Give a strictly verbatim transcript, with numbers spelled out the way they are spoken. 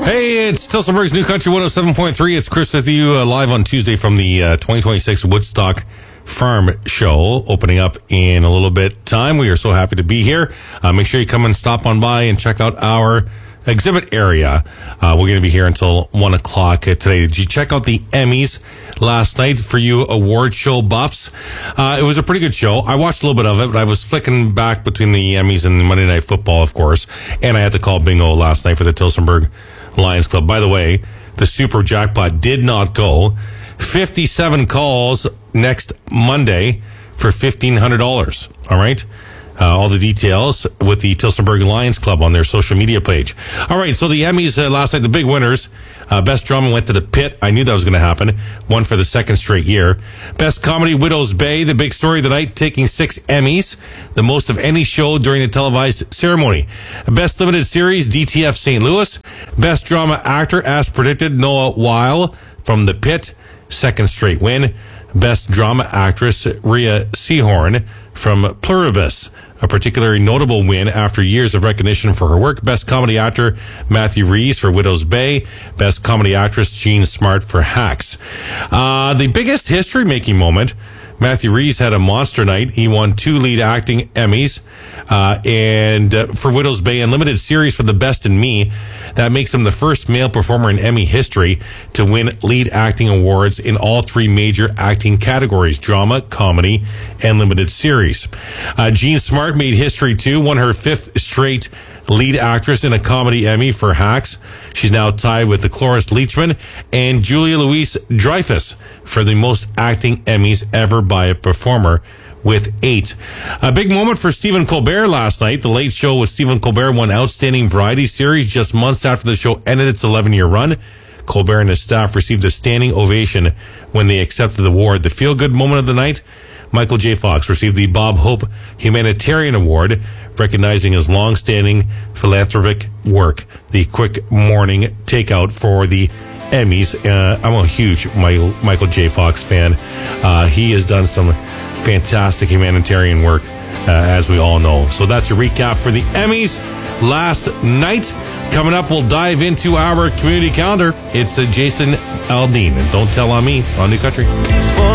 Hey, it's Tilsonburg's New Country one oh seven point three. It's Chris with you uh, live on Tuesday from the uh, twenty twenty-six Woodstock Farm Show, opening up in a little bit time. We are so happy to be here. Uh, make sure you come and stop on by and check out our exhibit area. Uh, we're going to be here until one o'clock today. Did you check out the Emmys last night for you award show buffs? Uh, it was a pretty good show. I watched a little bit of it, but I was flicking back between the Emmys and Monday Night Football, of course. And I had to call bingo last night for the Tilsonburg Lions Club. By the way, the super jackpot did not go. fifty-seven calls next Monday for fifteen hundred dollars. All right. Uh, all the details with the Tilsonburg Lions Club on their social media page. All right. So the Emmys uh, last night, the big winners. Uh, Best Drama went to The Pit. I knew that was going to happen. Won for the second straight year. Best Comedy, Widow's Bay. The big story of the night, taking six Emmys, the most of any show during the televised ceremony. Best Limited Series, D T F Saint Louis. Best Drama Actor, as predicted, Noah Weil from The Pit. Second straight win. Best Drama Actress, Rhea Seehorn from Pluribus. A particularly notable win after years of recognition for her work. Best Comedy Actor, Matthew Rhys for Widow's Bay. Best Comedy Actress, Jean Smart for Hacks. Uh, the biggest history-making moment, Matthew Rhys had a monster night. He won two lead acting Emmys, uh, and uh, for Widow's Bay and Limited Series for The Best in Me. That makes him the first male performer in Emmy history to win lead acting awards in all three major acting categories: drama, comedy, and limited series. Uh, Jean Smart made history too, won her fifth straight lead actress in a comedy Emmy for Hacks. She's now tied with the Cloris Leachman and Julia Louis-Dreyfus for the most acting Emmys ever by a performer, with eight. A big moment for Stephen Colbert last night. The Late Show with Stephen Colbert won Outstanding Variety Series just months after the show ended its eleven-year run. Colbert and his staff received a standing ovation when they accepted the award. The feel-good moment of the night, Michael J. Fox received the Bob Hope Humanitarian Award, recognizing his long-standing philanthropic work. The quick morning takeout for the Emmys. Uh, I'm a huge Michael, Michael J. Fox fan. Uh, he has done some fantastic humanitarian work, uh, as we all know. So that's your recap for the Emmys last night. Coming up, we'll dive into our community calendar. It's uh, Jason Aldean, and Don't Tell on Me on New Country.